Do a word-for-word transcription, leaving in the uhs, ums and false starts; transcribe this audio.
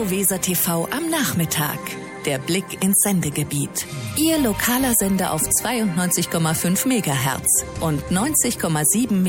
Weser T V am Nachmittag. Der Blick ins Sendegebiet. Ihr lokaler Sender auf zweiundneunzig Komma fünf Megahertz und neunzig Komma sieben